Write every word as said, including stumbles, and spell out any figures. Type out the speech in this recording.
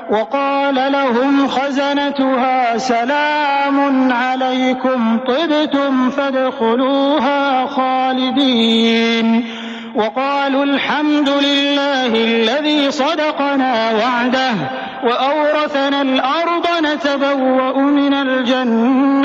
وقال لهم خزنتها سلام عليكم طبتم فادخلوها خالدين وقالوا الحمد لله الذي صدقنا وعده وأورثنا الأرض نتبوأ من الجنة